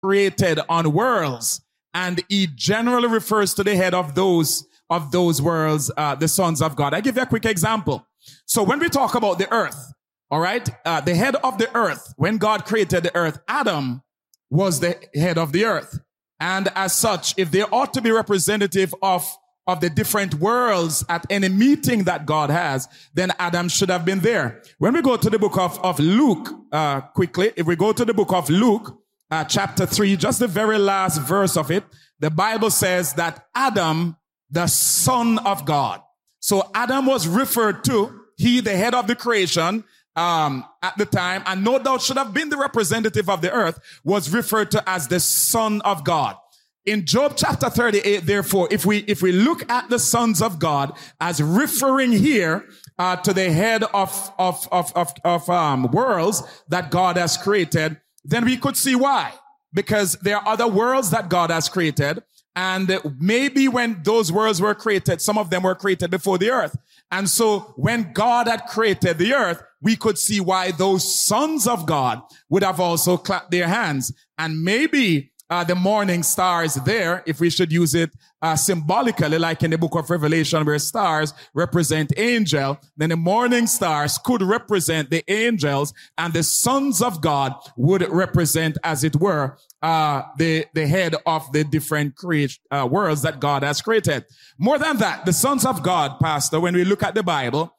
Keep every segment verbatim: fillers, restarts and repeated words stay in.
created on worlds, and he generally refers to the head of those of those worlds, uh, the sons of God. I give you a quick example. So when we talk about the earth, all right, uh, the head of the earth, when God created the earth, Adam was the head of the earth. And as such, if they ought to be representative of, of the different worlds at any meeting that God has, then Adam should have been there. When we go to the book of, of Luke, uh, quickly, if we go to the book of Luke, uh, chapter three, just the very last verse of it, the Bible says that Adam, the son of God. So Adam was referred to, he, the head of the creation, um, at the time, and no doubt should have been the representative of the earth, was referred to as the son of God. In Job chapter thirty-eight, therefore, if we, if we look at the sons of God as referring here, uh, to the head of, of, of, of, of, um, worlds that God has created, then we could see why. Because there are other worlds that God has created. And maybe when those worlds were created, some of them were created before the earth. And so when God had created the earth, we could see why those sons of God would have also clapped their hands. And maybe uh, the morning stars there, if we should use it uh, symbolically, like in the book of Revelation where stars represent angel, then the morning stars could represent the angels, and the sons of God would represent, as it were, uh the the head of the different create uh, worlds that God has created. More than that, the sons of God, Pastor, when we look at the Bible,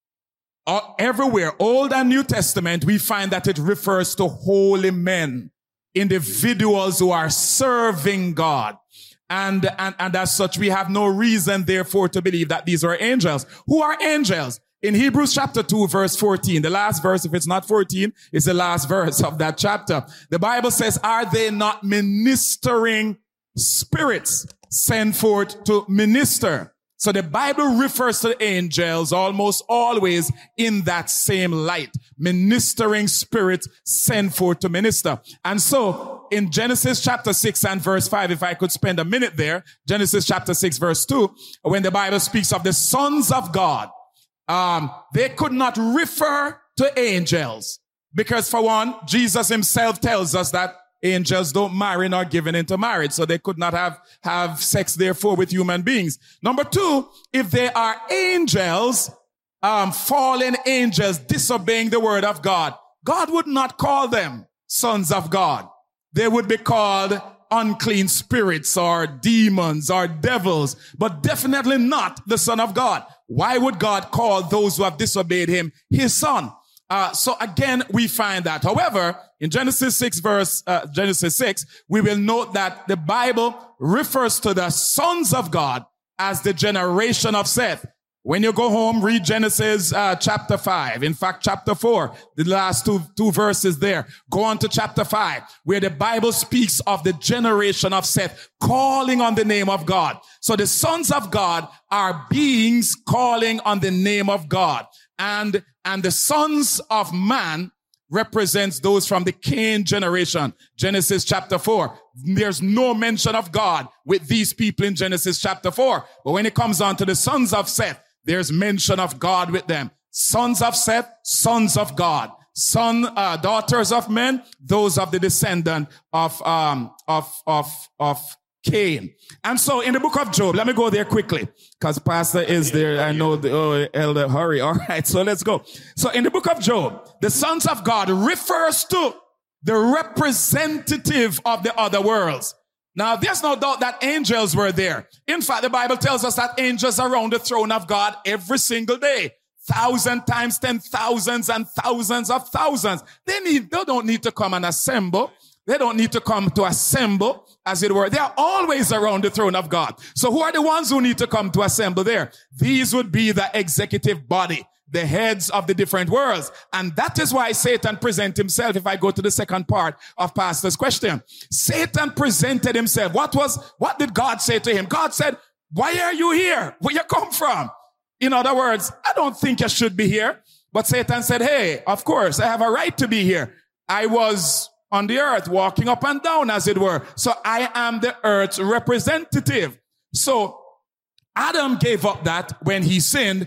uh, everywhere, Old and New Testament, we find that it refers to holy men, individuals who are serving God. And, and, and as such, we have no reason, therefore, to believe that these are angels. Who are angels? In Hebrews chapter two, verse fourteen, the last verse, if it's not fourteen, it's the last verse of that chapter. The Bible says, are they not ministering spirits sent forth to minister? So the Bible refers to angels almost always in that same light, ministering spirits sent forth to minister. And so in Genesis chapter six and verse five, if I could spend a minute there, Genesis chapter six, verse two, when the Bible speaks of the sons of God, Um, they could not refer to angels because, for one, Jesus himself tells us that angels don't marry nor given into marriage, so they could not have, have sex, therefore, with human beings. Number two, if they are angels, um, fallen angels disobeying the word of God, God would not call them sons of God. They would be called unclean spirits or demons or devils, but definitely not the Son of God. Why would God call those who have disobeyed him his son? Uh, so again, we find that. However, in Genesis six verse, uh, Genesis six, we will note that the Bible refers to the sons of God as the generation of Seth. When you go home, read Genesis uh, chapter five. In fact, chapter four, the last two, two verses there. Go on to chapter five, where the Bible speaks of the generation of Seth calling on the name of God. So the sons of God are beings calling on the name of God. And, and the sons of man represents those from the Cain generation. Genesis chapter four. There's no mention of God with these people in Genesis chapter four. But when it comes on to the sons of Seth, there's mention of God with them. Sons of Seth, sons of God. Son, uh, daughters of men, those of the descendant of, um, of, of, of Cain. And so in the book of Job, let me go there quickly, because Pastor is there. I know the oh, Elder Hurry. All right, so let's go. So in the book of Job, the sons of God refers to the representative of the other worlds. Now, there's no doubt that angels were there. In fact, the Bible tells us that angels are around the throne of God every single day. Thousand times ten thousands and thousands of thousands. They need, they don't need to come and assemble. They don't need to come to assemble, as it were. They are always around the throne of God. So who are the ones who need to come to assemble there? These would be the executive body, the heads of the different worlds. And that is why Satan presented himself. If I go to the second part of Pastor's question, Satan presented himself. What was, what did God say to him? God said, why are you here? Where you come from? In other words, I don't think you should be here. But Satan said, hey, of course, I have a right to be here. I was on the earth walking up and down, as it were. So I am the earth's representative. So Adam gave up that when he sinned.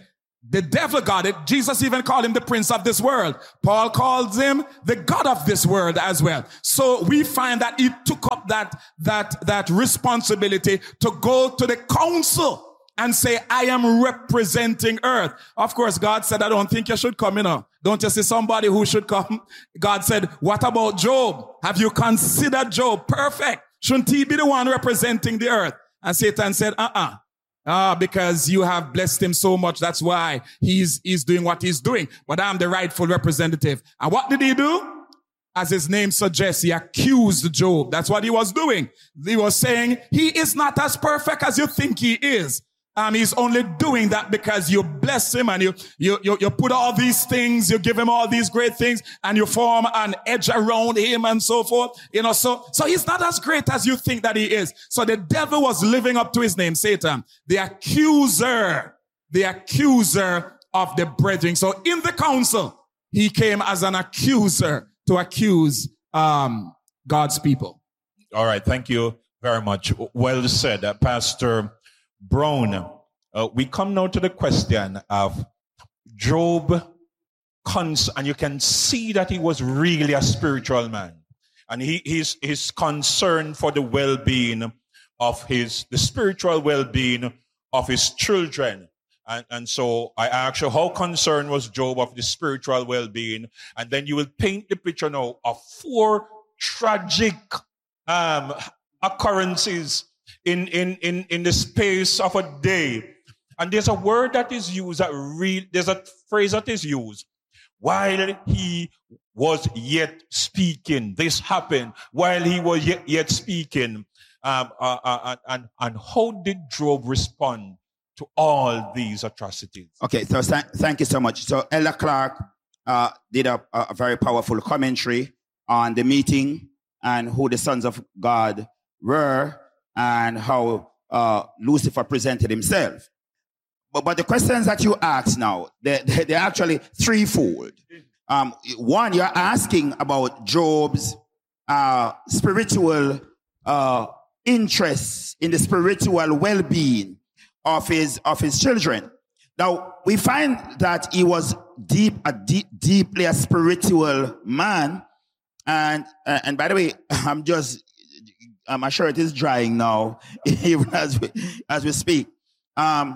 The devil got it. Jesus even called him the prince of this world. Paul calls him the God of this world as well. So we find that he took up that, that, that responsibility to go to the council and say, I am representing earth. Of course, God said, I don't think you should come, you know. Don't you see somebody who should come? God said, what about Job? Have you considered Job? Perfect. Shouldn't he be the one representing the earth? And Satan said, uh-uh. Ah, because you have blessed him so much. That's why he's, he's doing what he's doing. But I'm the rightful representative. And what did he do? As his name suggests, he accused Job. That's what he was doing. He was saying, he is not as perfect as you think he is. Um, he's only doing that because you bless him and you, you, you, you put all these things, you give him all these great things and you form an edge around him and so forth. You know, so, so he's not as great as you think that he is. So the devil was living up to his name, Satan, the accuser, the accuser of the brethren. So in the council, he came as an accuser to accuse, um, God's people. All right. Thank you very much. Well said, uh, Pastor Brown. Uh, we come now to the question of Job, cons- and you can see that he was really a spiritual man. And he, he's, he's concerned for the well-being of his, the spiritual well-being of his children. And, and so I ask you, how concerned was Job of the spiritual well-being? And then you will paint the picture now of four tragic um, occurrences in, in, in, in the space of a day. And there's a word that is used, that real, there's a phrase that is used. While he was yet speaking, this happened while he was yet, yet speaking. Um, uh, uh, and, and how did Job respond to all these atrocities? Okay, so th- thank you so much. So Elder Clark uh, did a, a very powerful commentary on the meeting and who the sons of God were and how uh, Lucifer presented himself. But, but the questions that you ask now, they're, they're actually threefold. Um, one, you're asking about Job's uh, spiritual uh, interests in the spiritual well-being of his of his children. Now, we find that he was deep, a deep, deeply a spiritual man. And uh, and by the way, I'm just, uh, my shirt is drying now, even as we, as we speak. Um,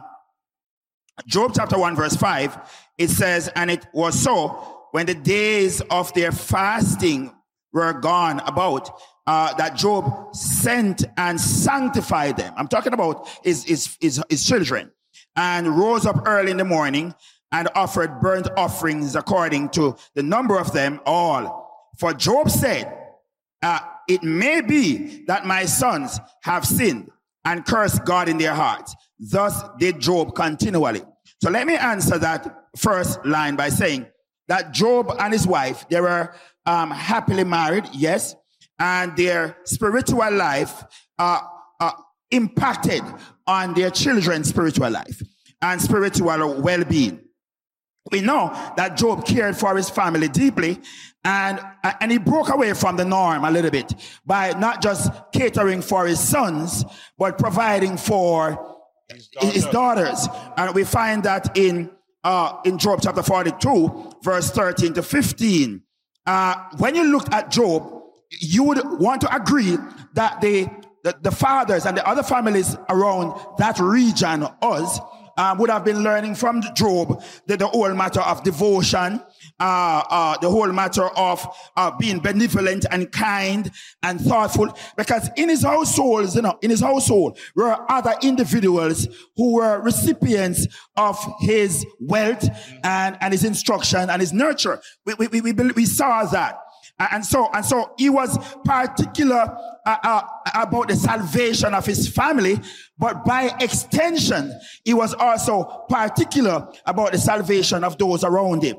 Job chapter one, verse five, it says, and it was so when the days of their fasting were gone about, uh, that Job sent and sanctified them. I'm talking about his, his, his, his children, and rose up early in the morning and offered burnt offerings according to the number of them all. For Job said, uh, it may be that my sons have sinned and cursed God in their hearts. Thus did Job continually. So let me answer that first line by saying that Job and his wife, they were um, happily married, yes, and their spiritual life uh, uh, impacted on their children's spiritual life and spiritual well-being. We know that Job cared for his family deeply, and, and he broke away from the norm a little bit by not just catering for his sons, but providing for his daughters. His daughters. And we find that in uh, in Job chapter forty-two, verse thirteen to fifteen. Uh, when you look at Job, you would want to agree that the, the, the fathers and the other families around that region, us, Uh, would have been learning from Job the, the whole matter of devotion, uh, uh, the whole matter of uh, being benevolent and kind and thoughtful. Because in his household, you know, in his household were other individuals who were recipients of his wealth and, and his instruction and his nurture. We we we, we, we saw that. And so, and so he was particular uh, uh, about the salvation of his family, but by extension, he was also particular about the salvation of those around him.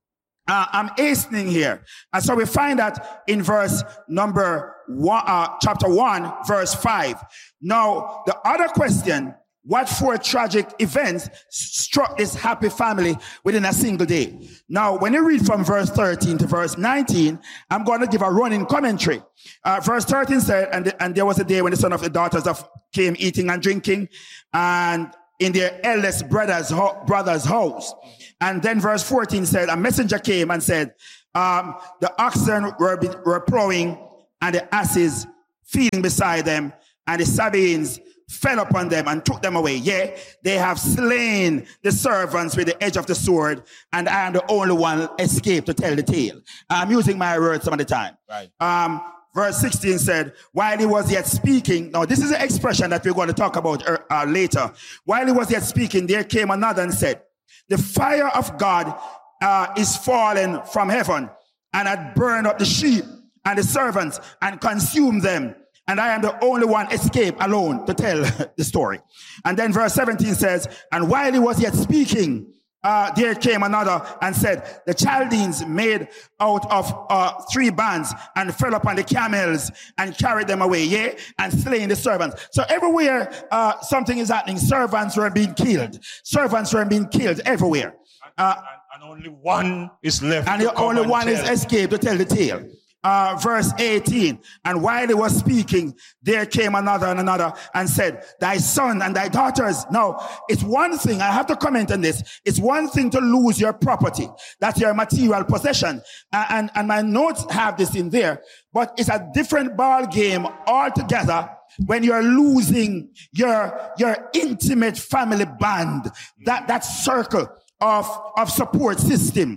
Uh, I'm hastening here. And so we find that in verse number one, uh, chapter one, verse five. Now, the other question, what four tragic events struck this happy family within a single day? Now, when you read from verse thirteen to verse nineteen, I'm going to give a running commentary. Uh, verse thirteen said, and, the, and there was a day when the son of the daughters of came eating and drinking, and in their eldest brother's, ho- brother's house. And then verse fourteen said, a messenger came and said, um, the oxen were, be- were plowing and the asses feeding beside them, and the Sabaeans fell upon them and took them away. Yea, they have slain the servants with the edge of the sword, and I am the only one escaped to tell the tale. I'm using my words some of the time. Right. Um, verse sixteen said, while he was yet speaking, now this is an expression that we're going to talk about uh, later. While he was yet speaking, there came another and said, the fire of God uh, is fallen from heaven and had burned up the sheep and the servants and consumed them. And I am the only one escaped alone to tell the story. And then verse seventeen says, and while he was yet speaking, uh, there came another and said, the Chaldeans made out of uh, three bands and fell upon the camels and carried them away, yea, and slain the servants. So everywhere uh, something is happening, servants were being killed. Servants were being killed everywhere. Uh, and, and only one is left. And the only one tell. is escaped to tell the tale. Uh, verse eighteen, and while he was speaking, there came another and another and said, thy son and thy daughters. Now, it's one thing, I have to comment on this, it's one thing to lose your property, that's your material possession, uh, and, and my notes have this in there, but it's a different ball game altogether when you're losing your, your intimate family band, that, that circle of, of support system.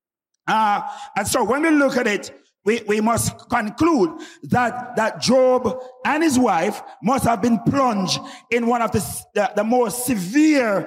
Uh, and so when we look at it, We, we must conclude that, that Job and his wife must have been plunged in one of the, the, the most severe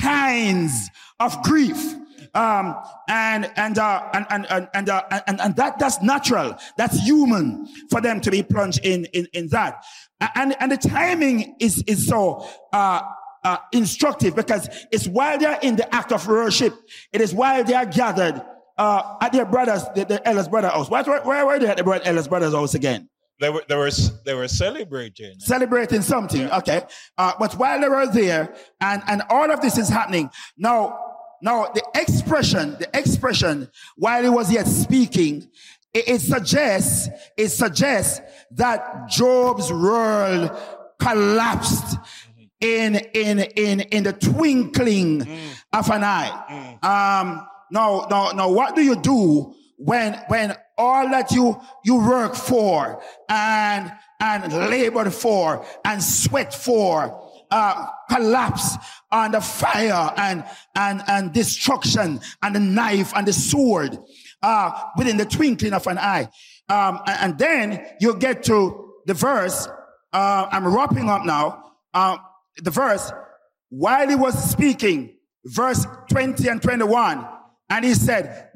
kinds of grief. Um, and, and, uh, and, and, and, and, uh, and, and that, that's natural. That's human for them to be plunged in, in, in that. And, and the timing is, is so, uh, uh, instructive because it's while they're in the act of worship. It is while they are gathered Uh, at their brother's, the, the eldest brother's house. Where, where, where were they at the brother, eldest brother's house again? They were, they were, they were celebrating. Celebrating something, yeah. Okay. Uh, but while they were there, and, and all of this is happening, now, now the expression, the expression, while he was yet speaking, it, it suggests, it suggests that Job's world collapsed in, in, in, in the twinkling mm. of an eye. Mm. Um, Now, now, now, what do you do when, when all that you, you work for and, and labored for and sweat for, uh, collapse under fire and, and, and destruction and the knife and the sword, uh, within the twinkling of an eye? Um, and, and then you get to the verse, uh, I'm wrapping up now, uh, the verse, while he was speaking, verse twenty and twenty-one, and he said,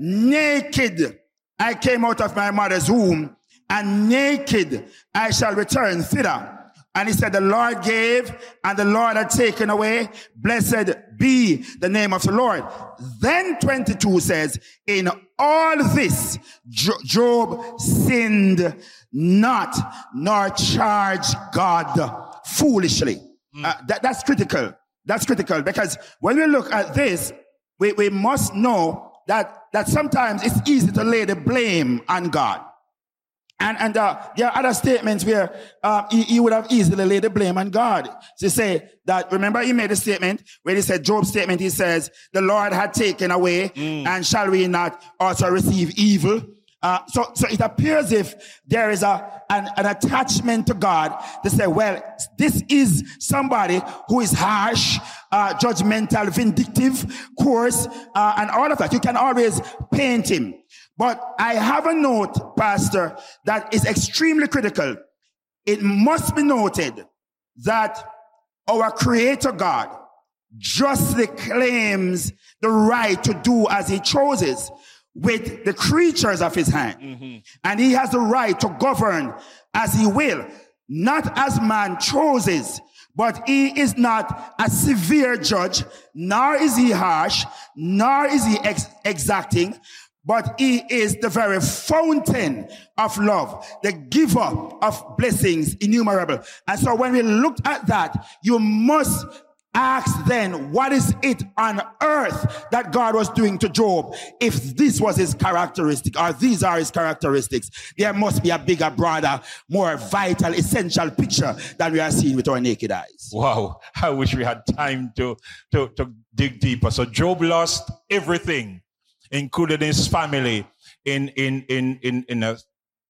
naked I came out of my mother's womb, and naked I shall return thither. And he said, the Lord gave, and the Lord had taken away. Blessed be the name of the Lord. Then twenty-two says, in all this, Job sinned not, nor charged God foolishly. Mm. Uh, that, that's critical. That's critical, because when we look at this, We, we must know that, that sometimes it's easy to lay the blame on God. And, and uh, there are other statements where uh, he, he would have easily laid the blame on God. To say that, remember he made a statement where he said, Job's statement, he says, the Lord had taken away, mm. and shall we not also receive evil? Uh, so, so it appears if there is a, an, an attachment to God to say, well, this is somebody who is harsh, uh, judgmental, vindictive, coarse, uh, and all of that. You can always paint him. But I have a note, Pastor, that is extremely critical. It must be noted that our Creator God justly claims the right to do as he chooses with the creatures of his hand. Mm-hmm. And he has the right to govern as he will, not as man chooses, but he is not a severe judge, nor is he harsh, nor is he ex- exacting, but he is the very fountain of love, the giver of blessings innumerable. And so when we look at that, you must Ask then, what is it on earth that God was doing to Job? If this was his characteristic, or these are his characteristics, there must be a bigger, broader, more vital, essential picture than we are seeing with our naked eyes. Wow. I wish we had time to, to, to dig deeper. So Job lost everything, including his family, in, in, in, in, in a,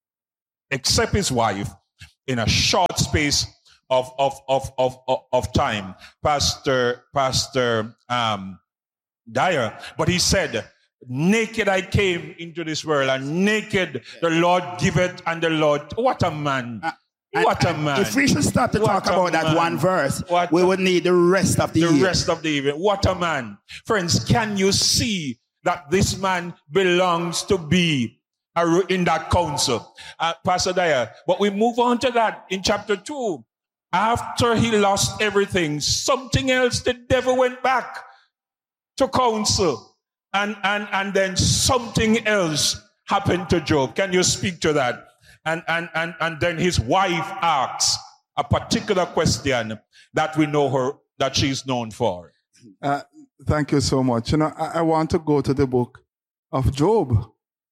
except his wife, in a short space Of, of, of, of, of time, Pastor, Pastor um, Dyer. But he said, naked I came into this world, and naked the Lord giveth, and the Lord, what a man. Uh, what and, a man. If we should start to what talk about man. that one verse, what we a, would need the rest of the The year. rest of the evening. What a man. Friends, can you see that this man belongs to be in that council? Uh, Pastor Dyer. But we move on to that in chapter two. After he lost everything, something else, the devil went back to counsel. And, and, and then something else happened to Job. Can you speak to that? And, and, and, and then his wife asks a particular question that we know her, that she's known for. Uh, thank you so much. You know, I, I want to go to the book of Job.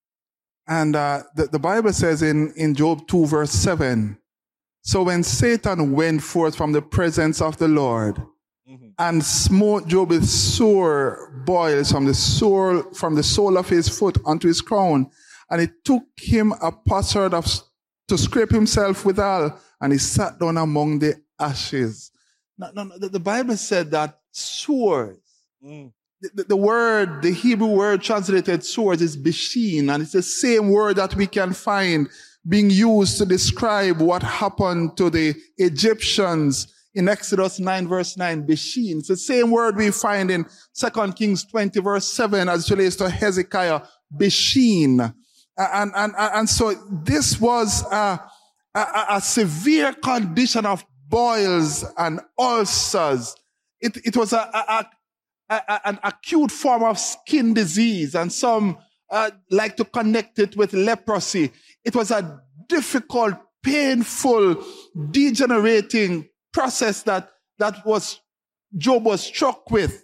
And uh, the, the Bible says in, in Job two verse seven, so when Satan went forth from the presence of the Lord mm-hmm. and smote Job with sore boils from the sore, from the sole of his foot unto his crown, and it took him a potsherd of to scrape himself withal, and he sat down among the ashes. No, no, no, the, the Bible said that sores. Mm. The, the, the word, the Hebrew word translated sores is beshin, and it's the same word that we can find being used to describe what happened to the Egyptians in Exodus nine verse nine, Beshin. It's the same word we find in Second Kings twenty verse seven as it relates to Hezekiah, Beshin. And, and, and so this was a, a, a severe condition of boils and ulcers. It, it was a, a, a, a, an acute form of skin disease, and some uh, like to connect it with leprosy. It was a difficult, painful, degenerating process that, that was Job was struck with.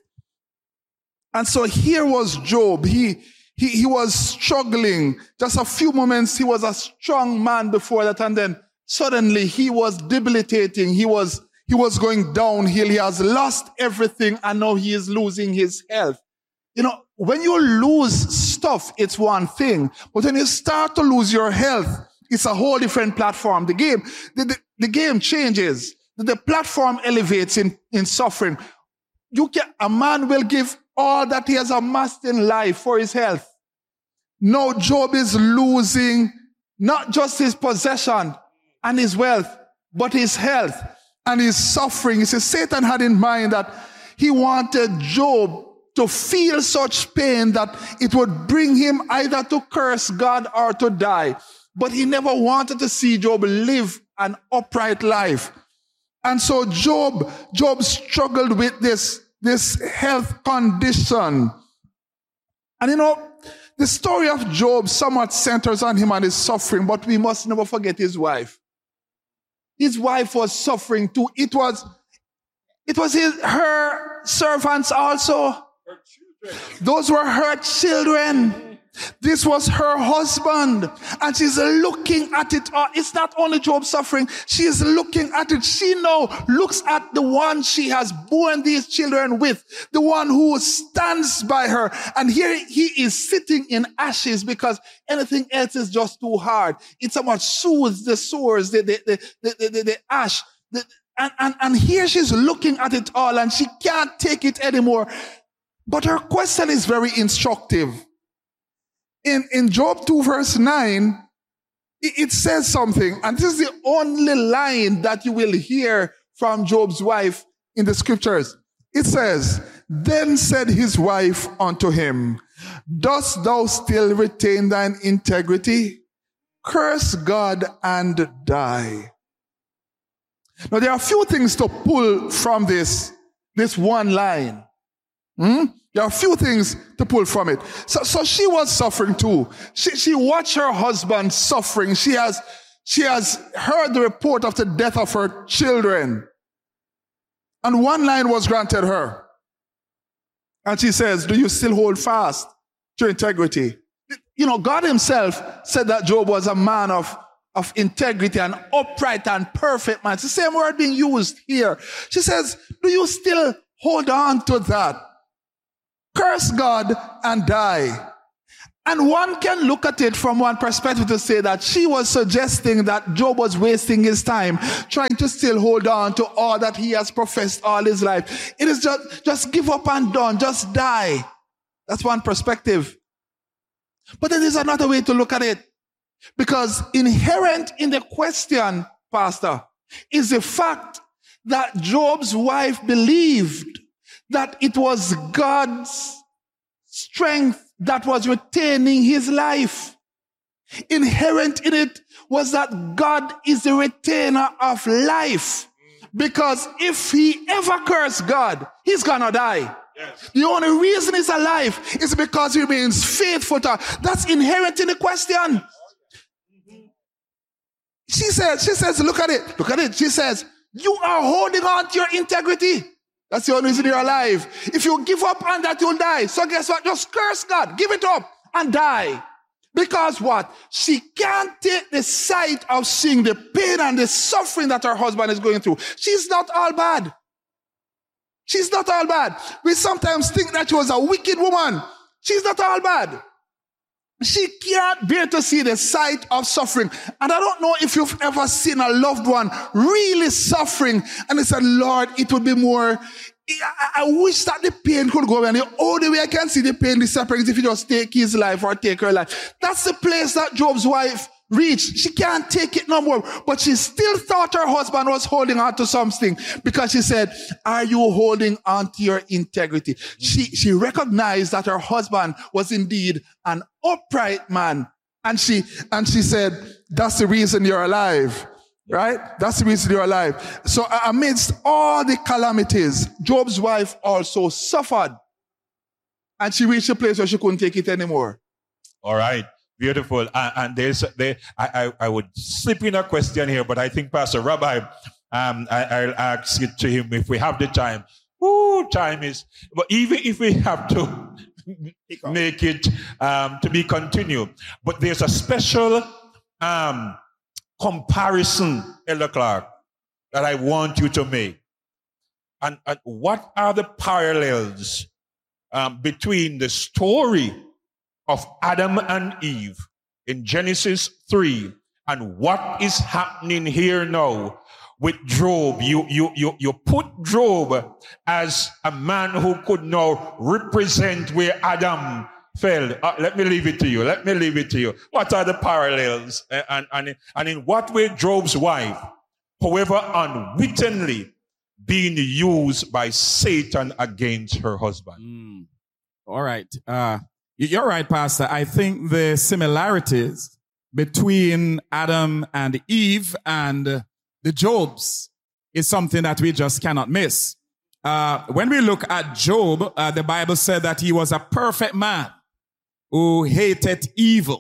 And so here was Job. He, he, he was struggling. Just a few moments, he was a strong man before that, and then suddenly he was debilitating. He was, he was going downhill. He has lost everything, and now he is losing his health. You know, when you lose stuff, it's one thing. But when you start to lose your health, it's a whole different platform. The game, the, the, the game changes. The, the platform elevates in, in suffering. You can, a man will give all that he has amassed in life for his health. No, Job is losing not just his possession and his wealth, but his health and his suffering. He says Satan had in mind that he wanted Job to feel such pain that it would bring him either to curse God or to die. But he never wanted to see Job live an upright life. And so Job, Job struggled with this, this health condition. And you know, the story of Job somewhat centers on him and his suffering, but we must never forget his wife. His wife was suffering too. It was, it was his, her servants also. Those were her children. This was her husband. And she's looking at it. It's not only Job suffering. She is looking at it. She now looks at the one she has born these children with, the one who stands by her. And here he is sitting in ashes because anything else is just too hard. It somewhat soothes the sores, the, the, the, the, the, the ash. The, and, and, and here she's looking at it all, and she can't take it anymore. But her question is very instructive. In, in Job two verse nine, it, it says something, and this is the only line that you will hear from Job's wife in the scriptures. It says, then said his wife unto him, dost thou still retain thine integrity? Curse God and die. Now there are a few things to pull from this, this one line. Hmm? There are a few things to pull from it. So, so she was suffering too. She, she watched her husband suffering. She has, she has heard the report of the death of her children. And one line was granted her. And she says, do you still hold fast to integrity? You know, God himself said that Job was a man of, of integrity and upright and perfect man. It's the same word being used here. She says, do you still hold on to that? Curse God and die. And one can look at it from one perspective to say that she was suggesting that Job was wasting his time trying to still hold on to all that he has professed all his life. It is just, just give up and done, just die. That's one perspective. But then there's another way to look at it. Because inherent in the question, Pastor, is the fact that Job's wife believed that it was God's strength that was retaining his life. Inherent in it was that God is the retainer of life. Because if he ever cursed God, he's gonna die. Yes. The only reason he's alive is because he remains faithful to her. That's inherent in the question. She says, she says, look at it, look at it. She says, you are holding on to your integrity. That's the only reason you're alive. If you give up on that, you'll die. So guess what? Just curse God. Give it up and die. Because what? She can't take the sight of seeing the pain and the suffering that her husband is going through. She's not all bad. She's not all bad. We sometimes think that she was a wicked woman. She's not all bad. She can't bear to see the sight of suffering. And I don't know if you've ever seen a loved one really suffering and they said, Lord, it would be more, I, I wish that the pain could go away. And the only way I can see the pain, the suffering, is if you just take his life or take her life. That's the place that Job's wife reached. She can't take it no more. But she still thought her husband was holding on to something because she said, are you holding on to your integrity? She, she recognized that her husband was indeed an upright man. And she, and she said, that's the reason you're alive. Right? That's the reason you're alive. So amidst all the calamities, Job's wife also suffered. And she reached a place where she couldn't take it anymore. All right. Beautiful. Uh, and there's, there, I, I, I would slip in a question here, but I think Pastor Rabbi, um, I, I'll ask it to him if we have the time. Ooh, time is, but even if we have to make it, um, to be continued, but there's a special, um, comparison, Elder Clark, that I want you to make. And, and what are the parallels, um, between the story of Adam and Eve in Genesis three and what is happening here now with Job? You, you, you, you put Job as a man who could now represent where Adam fell. Uh, let me leave it to you. Let me leave it to you. What are the parallels? And, and, and, and in what way Job's wife, however unwittingly, being used by Satan against her husband? Mm. All right. Uh, You're right, Pastor. I think the similarities between Adam and Eve and the Jobs is something that we just cannot miss. Uh, when we look at Job, uh, the Bible said that he was a perfect man who hated evil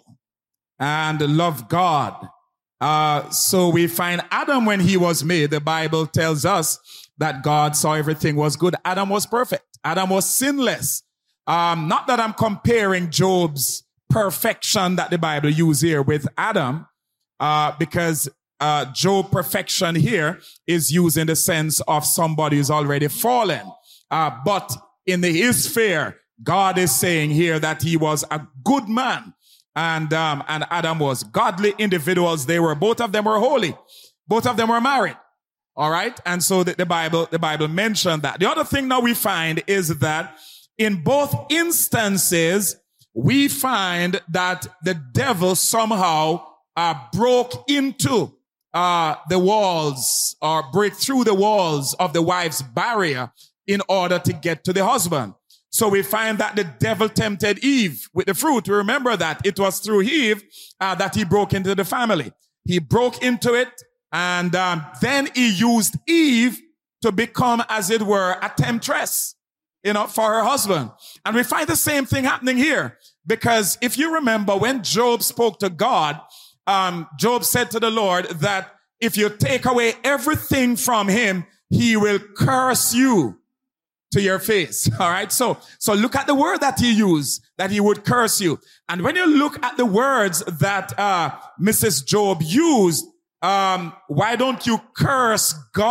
and loved God. Uh, so we find Adam, when he was made, the Bible tells us that God saw everything was good. Adam was perfect. Adam was sinless. Um, not that I'm comparing Job's perfection that the Bible uses here with Adam, uh, because uh, Job's perfection here is used in the sense of somebody who's already fallen. Uh, but in the his sphere, God is saying here that he was a good man, and um, and Adam was godly individuals. They were, both of them were holy, both of them were married. All right, and so the, the Bible the Bible mentioned that. The other thing now we find is that in both instances, we find that the devil somehow uh, broke into uh, the walls or break through the walls of the wife's barrier in order to get to the husband. So we find that the devil tempted Eve with the fruit. We remember that it was through Eve uh, that he broke into the family. He broke into it, and um, then he used Eve to become, as it were, a temptress, you know, for her husband. And we find the same thing happening here. Because if you remember, when Job spoke to God, um, Job said to the Lord that if you take away everything from him, he will curse you to your face. All right. So, so look at the word that he used, that he would curse you. And when you look at the words that, uh, Missus Job used, um, why don't you curse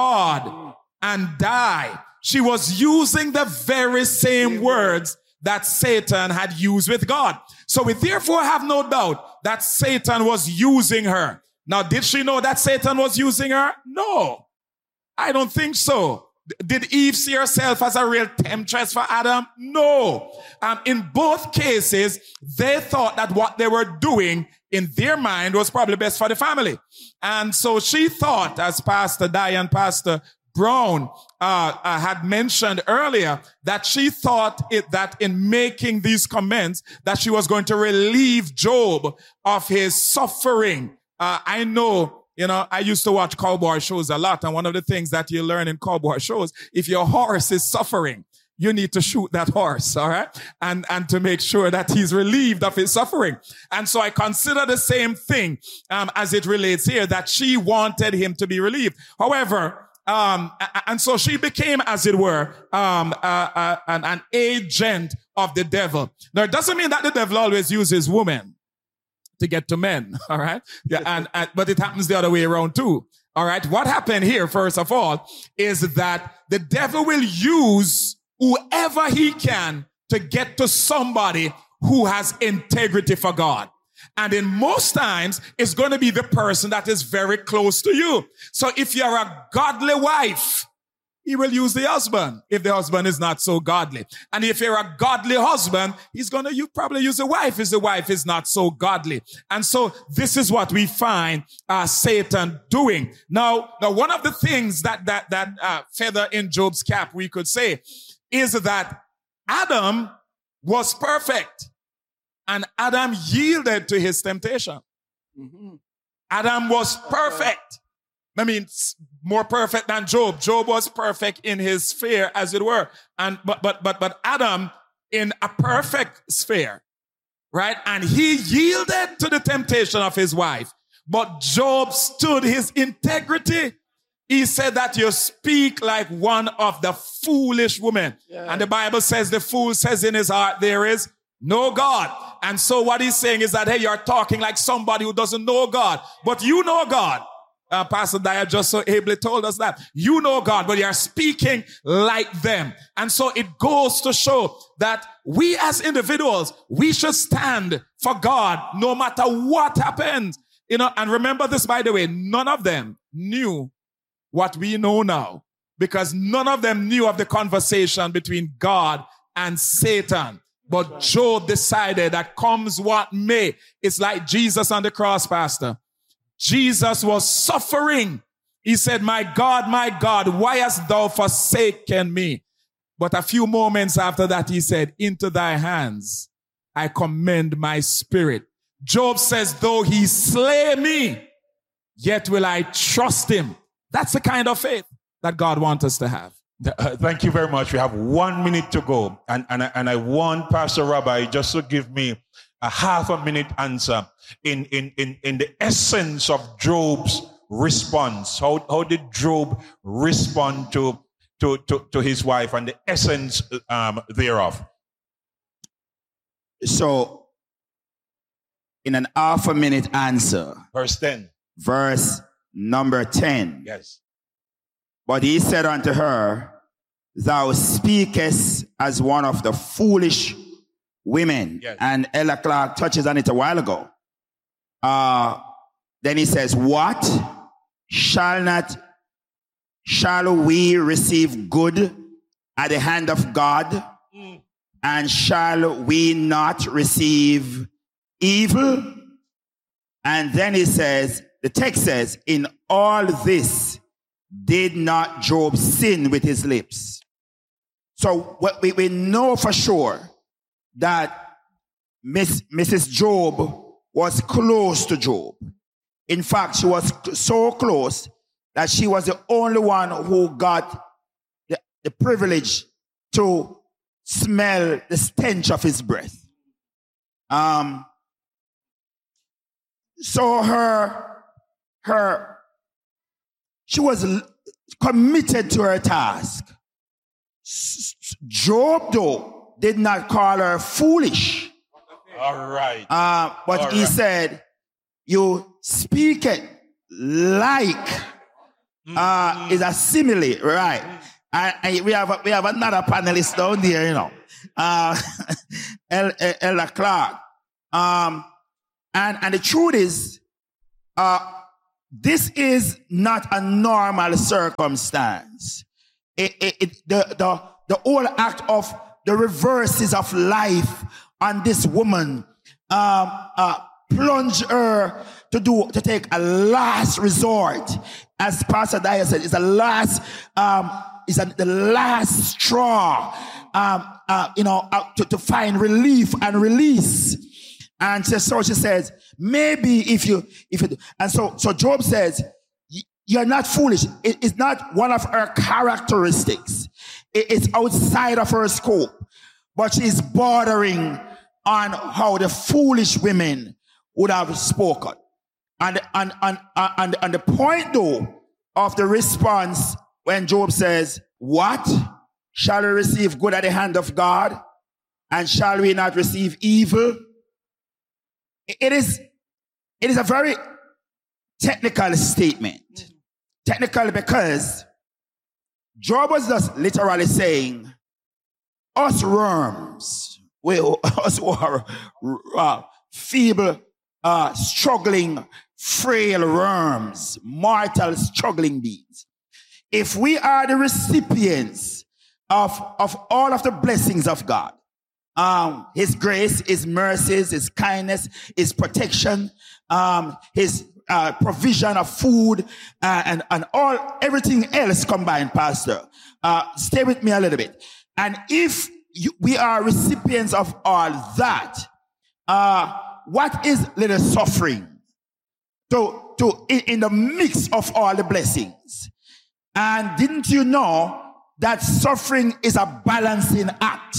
God and die? She was using the very same words that Satan had used with God. So we therefore have no doubt that Satan was using her. Now, did she know that Satan was using her? No, I don't think so. Did Eve see herself as a real temptress for Adam? No. Um, in both cases, they thought that what they were doing in their mind was probably best for the family. And so she thought, as Pastor Diane, Pastor Brown uh, uh, had mentioned earlier, that she thought it, that in making these comments, that she was going to relieve Job of his suffering. Uh, I know, you know, I used to watch cowboy shows a lot. And one of the things that you learn in cowboy shows, if your horse is suffering, you need to shoot that horse, all right? And, and to make sure that he's relieved of his suffering. And so I consider the same thing, um, as it relates here, that she wanted him to be relieved. However, Um, and so she became, as it were, um, uh, uh, an, an agent of the devil. Now, it doesn't mean that the devil always uses women to get to men, all right? Yeah, and, and but it happens the other way around too, all right? What happened here, first of all, is that the devil will use whoever he can to get to somebody who has integrity for God. And in most times, it's going to be the person that is very close to you. So if you're a godly wife, he will use the husband if the husband is not so godly. And if you're a godly husband, he's going to you probably use the wife if the wife is not so godly. And so this is what we find uh, Satan doing. Now, now, one of the things that that that uh, feather in Job's cap, we could say, is that Adam was perfect. And Adam yielded to his temptation. Mm-hmm. Adam was perfect. I mean, more perfect than Job. Job was perfect in his sphere, as it were. And, but, but, but, but Adam in a perfect sphere, right? And he yielded to the temptation of his wife. But Job stood his integrity. He said that you speak like one of the foolish women. Yeah. And the Bible says the fool says in his heart, there is no God. And so what he's saying is that, hey, you're talking like somebody who doesn't know God, but you know God. Uh, Pastor Dyer just so ably told us that. You know God, but you're speaking like them. And so it goes to show that we as individuals, we should stand for God no matter what happens. You know, and remember this, by the way, none of them knew what we know now, because none of them knew of the conversation between God and Satan. But Job decided that comes what may. It's like Jesus on the cross, Pastor. Jesus was suffering. He said, my God, my God, why hast thou forsaken me? But a few moments after that, he said, into thy hands I commend my spirit. Job says, though he slay me, yet will I trust him. That's the kind of faith that God wants us to have. Uh, thank you very much. We have one minute to go. And, and, and I want Pastor Rabbi just to give me a half a minute answer in, in, in, in the essence of Job's response. How, how did Job respond to, to, to, to his wife and the essence um, thereof? So, in an half a minute answer. Verse ten. Verse number ten. Yes. But he said unto her, thou speakest as one of the foolish women. Yes. And Ella Clark touches on it a while ago. Uh, then he says, what? Shall not, shall we receive good at the hand of God? Mm. And shall we not receive evil? And then he says, the text says, in all this, did not Job sin with his lips? So we, we know for sure that Miss, Missus Job was close to Job. In fact, she was so close that she was the only one who got the, the privilege to smell the stench of his breath. Um, so her, her, she was committed to her task. Job, though, did not call her foolish. All right. Uh, but All he right. said, you speak it like uh, is a simile, right? And, and we have we have another panelist down there, you know, uh, Ella Clark. Um, and and the truth is, uh, this is not a normal circumstance. It, it, it, the the the whole act of the reverses of life on this woman um, uh, plunge her to do to take a last resort, as Pastor Dyer said, it's a last um, is the last straw, um, uh, you know, uh, to, to find relief and release. And so, so she says, maybe if you if you and so so Job says, you're not foolish. It, it's not one of her characteristics. It, it's outside of her scope, but she's bordering on how the foolish women would have spoken. And, and, and, and, and the point, though, of the response when Job says, what? Shall we receive good at the hand of God? And shall we not receive evil? It is, it is a very technical statement. Technical because Job was just literally saying, us worms, we, us who are uh, feeble, uh, struggling, frail worms, mortal struggling beings. If we are the recipients of, of all of the blessings of God, um, His grace, His mercies, His kindness, His protection, um, His uh, provision of food, uh, and, and all, everything else combined, Pastor, uh, stay with me a little bit. And if you, we are recipients of all that, uh, what is little suffering to, to in, in the mix of all the blessings? And didn't you know that suffering is a balancing act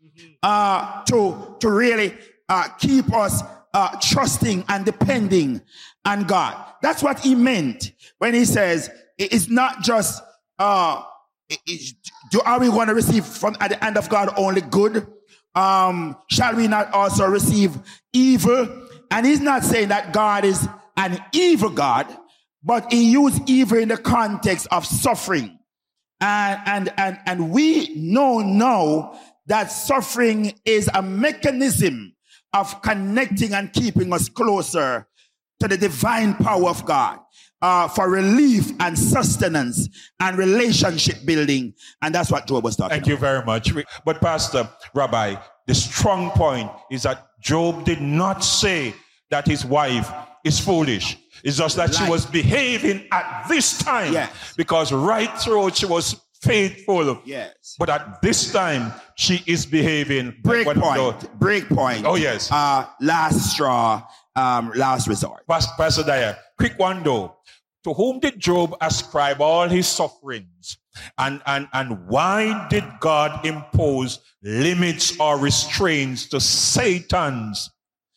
uh, to, to really uh, keep us uh, trusting and depending on God? That's what he meant when he says it's not just uh, it, it, do, are we going to receive from at the hand of God only good? Um, shall we not also receive evil? And he's not saying that God is an evil God, but he used evil in the context of suffering. And, and, and, and we know now that suffering is a mechanism of connecting and keeping us closer to the divine power of God, uh, for relief and sustenance and relationship building. And that's what Job was talking Thank about. you very much. But Pastor, Rabbi, the strong point is that Job did not say that his wife is foolish. It's just that Right. she was behaving at this time. Yes. Because right through she was faithful. Yes. But at this time, she is behaving. Break like one of point. the- Break point. Oh, yes. Uh, last straw, um, last resort. Pas- Pastor Dyer, quick one though. To whom did Job ascribe all his sufferings? And, and, and why did God impose limits or restraints to Satan's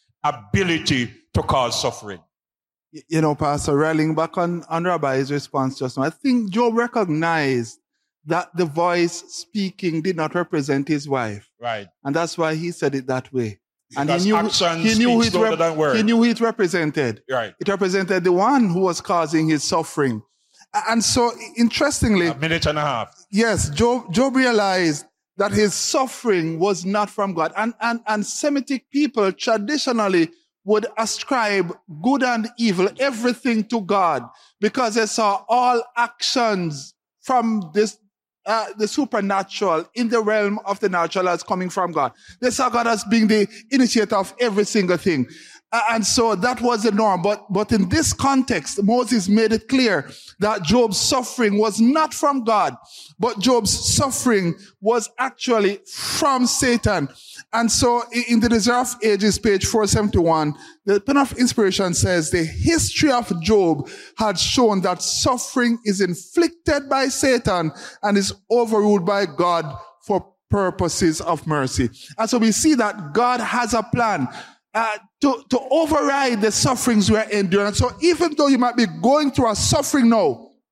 ability to cause suffering? You know, Pastor, rallying back on, on Rabbi's response just now, I think Job recognized that the voice speaking did not represent his wife. Right. And that's why he said it that way. And Because he knew, action he, knew speaks it louder than words. he knew who it represented. Right. It represented the one who was causing his suffering. And so, interestingly, A minute and a half. yes, Job, Job realized that his suffering was not from God. And, and, and Semitic people traditionally would ascribe good and evil, everything to God, because they saw all actions from this, uh, the supernatural in the realm of the natural as coming from God. They saw God as being the initiator of every single thing. Uh, and so that was the norm. But, but in this context, Moses made it clear that Job's suffering was not from God, but Job's suffering was actually from Satan. And so in the Desire of Ages, page four seventy-one, the Pen of Inspiration says the history of Job had shown that suffering is inflicted by Satan and is overruled by God for purposes of mercy. And so we see that God has a plan Uh, to, to override the sufferings we are enduring. So even though you might be going through a suffering now,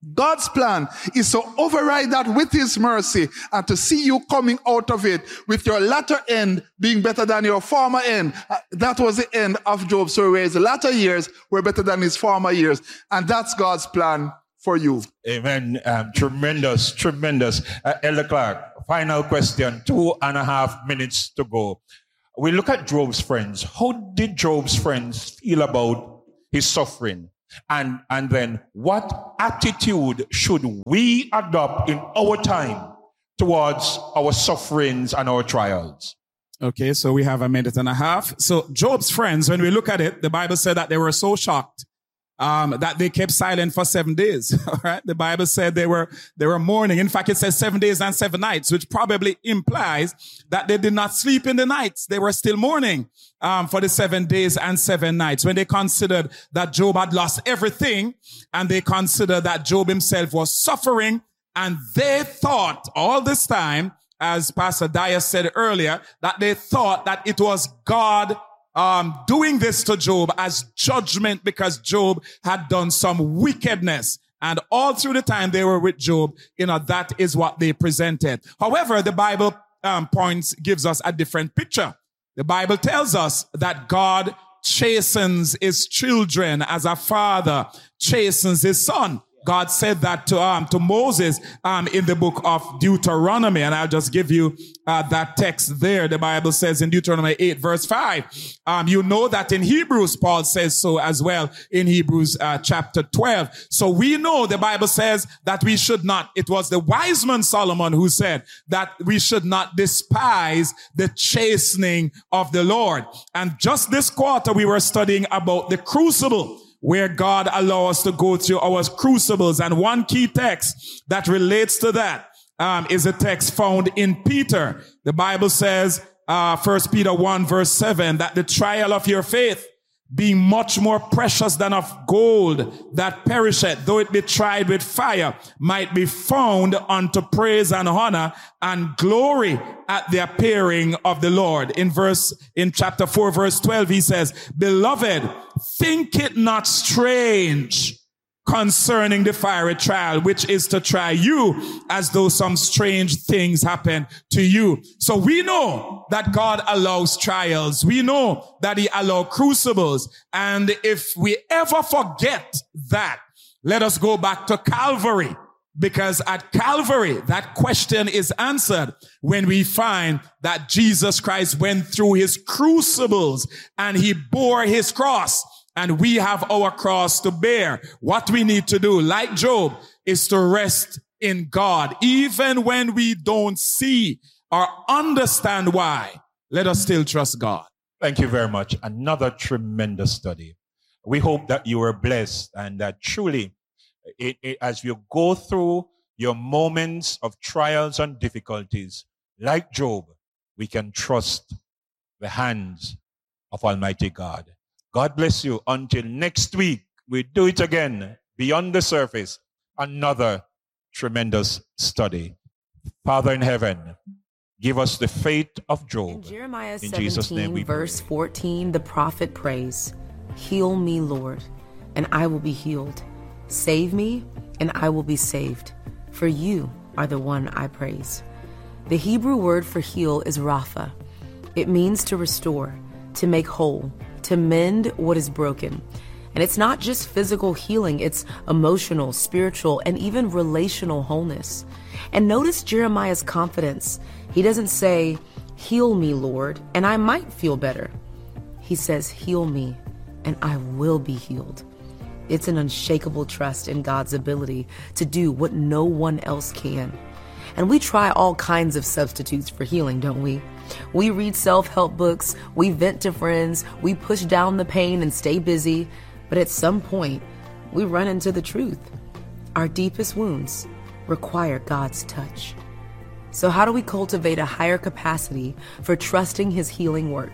God's plan is to override that with his mercy and to see you coming out of it with your latter end being better than your former end. Uh, that was the end of Job's story. His latter years were better than his former years. And that's God's plan for you. Amen. Um, tremendous, tremendous. Uh, Elder Clark, final question. Two and a half minutes to go. We look at Job's friends. How did Job's friends feel about his suffering? And, and then what attitude should we adopt in our time towards our sufferings and our trials? Okay, so we have a minute and a half. So Job's friends, when we look at it, the Bible said that they were so shocked um, that they kept silent for seven days. All right, the Bible said they were they were mourning. In fact, it says seven days and seven nights, which probably implies that they did not sleep in the nights. They were still mourning um, for the seven days and seven nights. When they considered that Job had lost everything, and they considered that Job himself was suffering, and they thought all this time, as Pastor Dyer said earlier, that they thought that it was God um, doing this to Job as judgment because Job had done some wickedness. And all through the time they were with Job, you know, that is what they presented. However, the Bible um, points, gives us a different picture. The Bible tells us that God chastens his children as a father chastens his son. God said that to um to Moses um in the book of Deuteronomy, and I'll just give you uh, that text there. The Bible says in Deuteronomy eight verse five. Um, you know that in Hebrews Paul says so as well in Hebrews uh, chapter twelve. So we know the Bible says that we should not. It was the wise man Solomon who said that we should not despise the chastening of the Lord. And just this quarter we were studying about the crucible, where God allows us to go through our crucibles. And one key text that relates to that um, is a text found in Peter. The Bible says, uh, First Peter one verse seven, that the trial of your faith, being much more precious than of gold that perisheth, though it be tried with fire, might be found unto praise and honor and glory at the appearing of the Lord. In verse, in chapter four, verse twelve, he says, Beloved, think it not strange concerning the fiery trial, which is to try you as though some strange things happen to you. So we know that God allows trials. We know that he allows crucibles. And if we ever forget that, let us go back to Calvary, because at Calvary, that question is answered when we find that Jesus Christ went through his crucibles and he bore his cross. And we have our cross to bear. What we need to do, like Job, is to rest in God. Even when we don't see or understand why, let us still trust God. Thank you very much. Another tremendous study. We hope that you were blessed and that truly, it, it, as you go through your moments of trials and difficulties, like Job, we can trust the hands of Almighty God. God bless you. Until next week, we do it again. Beyond the surface, another tremendous study. Father in heaven, give us the faith of Job. In Jeremiah in Jesus' name we verse pray. fourteen, the prophet prays, Heal me, Lord, and I will be healed. Save me, and I will be saved. For you are the one I praise. The Hebrew word for heal is rapha. It means to restore, to make whole, to mend what is broken. And it's not just physical healing, it's emotional, spiritual, and even relational wholeness. And notice Jeremiah's confidence. He doesn't say, Heal me, Lord, and I might feel better. He says, Heal me, and I will be healed. It's an unshakable trust in God's ability to do what no one else can. And we try all kinds of substitutes for healing, don't we? We read self-help books, we vent to friends, we push down the pain and stay busy, but at some point, we run into the truth. Our deepest wounds require God's touch. So how do we cultivate a higher capacity for trusting his healing work?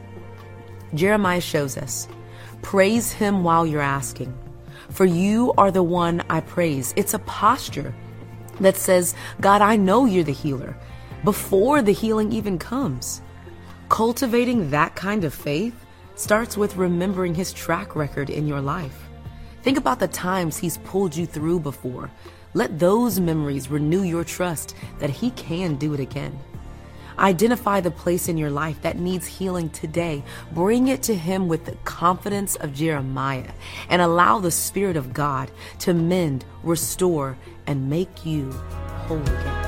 Jeremiah shows us, praise him while you're asking. For you are the one I praise. It's a posture that says, God, I know you're the healer, before the healing even comes. Cultivating that kind of faith starts with remembering his track record in your life. Think about the times he's pulled you through before, Let those memories renew your trust that He can do it again. Identify the place in your life that needs healing today. Bring it to Him with the confidence of Jeremiah and allow the Spirit of God to mend, restore, and make you whole again.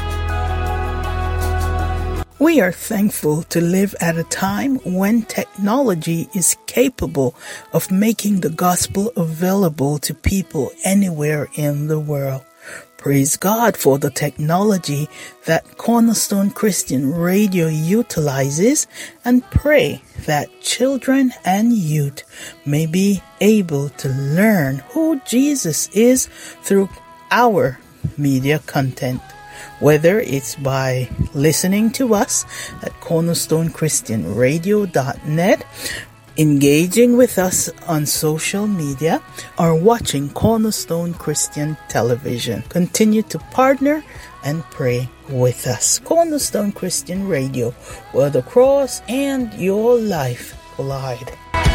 We are thankful to live at a time when technology is capable of making the gospel available to people anywhere in the world. Praise God for the technology that Cornerstone Christian Radio utilizes, and pray that children and youth may be able to learn who Jesus is through our media content. Whether it's by listening to us at cornerstone christian radio dot net, engaging with us on social media, or watching Cornerstone Christian Television. Continue to partner and pray with us. Cornerstone Christian Radio, where the cross and your life collide.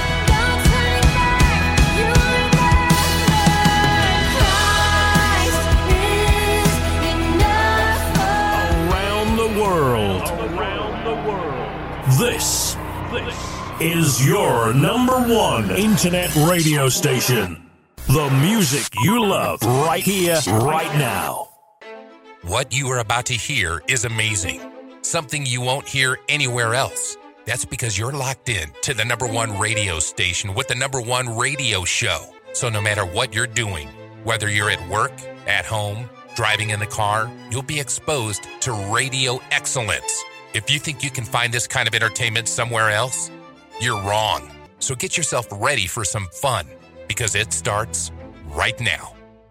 This, this is your number one internet radio station. The music you love right here, right now. What you are about to hear is amazing. Something you won't hear anywhere else. That's because you're locked in to the number one radio station with the number one radio show. So no matter what you're doing, whether you're at work, at home, driving in the car, you'll be exposed to radio excellence. If you think you can find this kind of entertainment somewhere else, you're wrong. So get yourself ready for some fun, because it starts right now.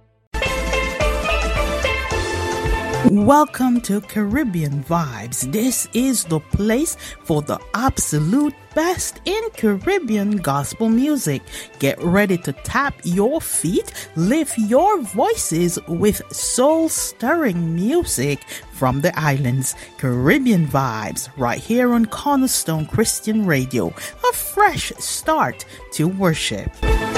Welcome to Caribbean Vibes. This is the place for the absolute best in Caribbean gospel music. Get ready to tap your feet, lift your voices with soul-stirring music from the islands. Caribbean Vibes, right here on Cornerstone Christian Radio. A fresh start to worship.